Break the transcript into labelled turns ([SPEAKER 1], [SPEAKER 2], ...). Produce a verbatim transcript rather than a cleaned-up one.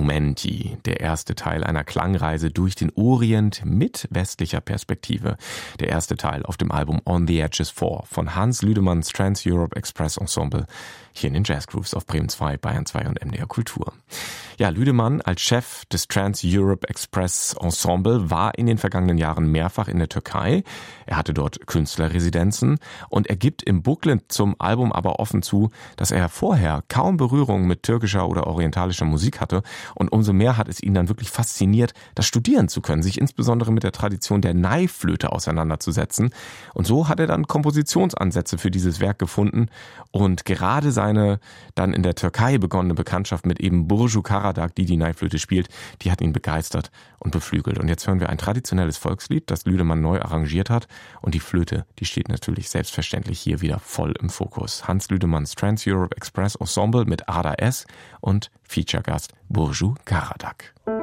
[SPEAKER 1] Instrumenti, der erste Teil einer Klangreise durch den Orient mit westlicher Perspektive. Der erste Teil auf dem Album On the Edges vier von Hans Lüdemanns Trans-Europe Express Ensemble hier in den Jazz Grooves auf Bremen zwei, Bayern zwei und M D R Kultur. Ja, Lüdemann als Chef des Trans-Europe Express Ensemble war in den vergangenen Jahren mehrfach in der Türkei. Er hatte dort Künstlerresidenzen und er gibt im Booklet zum Album aber offen zu, dass er vorher kaum Berührung mit türkischer oder orientalischer Musik hatte und umso mehr hat es ihn dann wirklich fasziniert, das studieren zu können, sich insbesondere mit der Tradition der Nayflöte auseinanderzusetzen. Und so hat er dann Kompositionsansätze für dieses Werk gefunden und gerade seine dann in der Türkei begonnene Bekanntschaft mit eben Burcu Karadağ, die die Nayflöte spielt, die hat ihn begeistert und beflügelt. Und jetzt hören wir ein traditionelles Volkslied, das Lüdemann neu arrangiert hat und die Flöte, die steht natürlich selbstverständlich hier wieder voll im Fokus. Hans Lüdemanns Trans-Europe Express Ensemble mit Arda S und Feature-Gast Burcu Karadağ.